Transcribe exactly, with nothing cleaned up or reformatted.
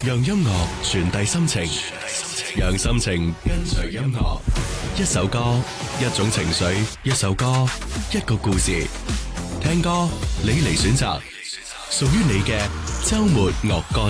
讓音樂傳遞心情，讓心情跟隨音樂。一首歌，一種情緒；一首歌，一個故事。聽歌，你嚟選擇，屬於你嘅周末樂歌。